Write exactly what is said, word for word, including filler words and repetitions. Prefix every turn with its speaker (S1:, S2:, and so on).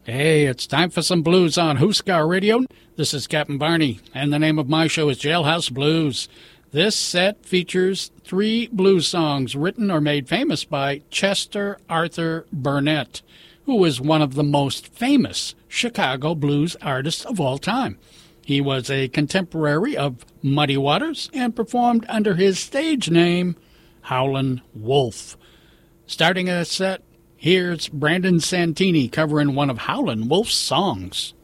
S1: Hey, it's time for some blues on Huskar Radio. This is Captain Barney, and the name of my show is Jailhouse Blues. This set features three blues songs written or made famous by Chester Arthur Burnett, who is one of the most famous Chicago blues artists of all time. He was a contemporary of Muddy Waters and performed under his stage name, Howlin' Wolf. Starting a set, here's Brandon Santini covering one of Howlin' Wolf's songs.